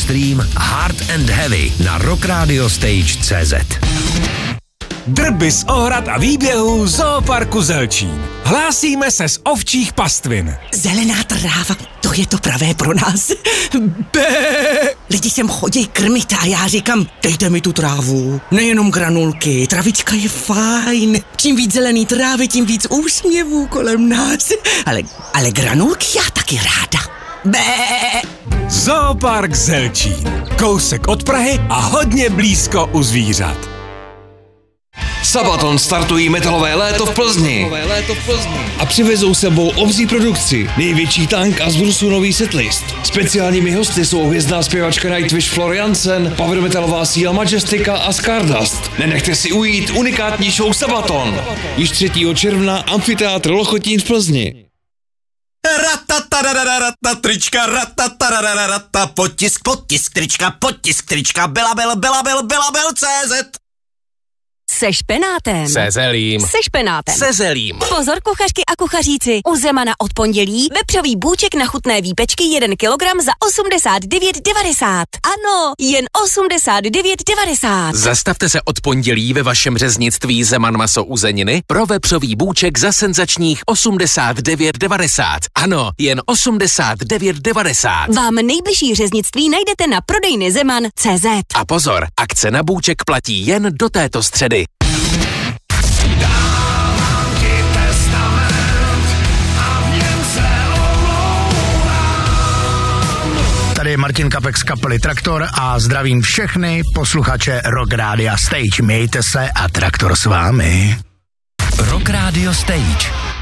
Stream Hard and Heavy na rockradiostage.cz. Drby z ohrad a výběhů Zooparku Zelčín. Hlásíme se z ovčích pastvin. Zelená tráva, to je to pravé pro nás. Lidi sem chodí krmit a já říkám, dejte mi tu trávu. Nejenom granulky, travička je fajn. Čím víc zelený trávy, tím víc úsměvů kolem nás. Ale granulky já taky ráda. Zoopark Zelčín. Kousek od Prahy a hodně blízko u zvířat. Sabaton startují metalové léto v Plzni. A přivezou sebou obří produkci, největší tank a z Brusu nový setlist. Speciálními hosty jsou hvězdná zpěvačka Nightwish Floriansen, power metalová síla Majestika a Stardust. Nenechte si ujít unikátní show Sabaton. Již 3. června Amfiteátr Lochotín v Plzni. Trička, potisk trička, Belabel.cz. Se špenátem. Se zelím. Se špenátem. Se zelím. Pozor kuchařky a kuchaříci. U Zemana od pondělí vepřový bůček na chutné výpečky 1 kilogram za 89,90. Ano, jen 89,90. Zastavte se od pondělí ve vašem řeznictví Zeman maso uzeniny pro vepřový bůček za senzačních 89,90. Ano, jen 89,90. Vám nejbližší řeznictví najdete na prodejny Zeman.cz. A pozor, akce na bůček platí jen do této středy. Tady je Martin Kapek z kapely Traktor a zdravím všechny posluchače Rock Radio Stage. Mějte se a Traktor s vámi. Rock Radio Stage.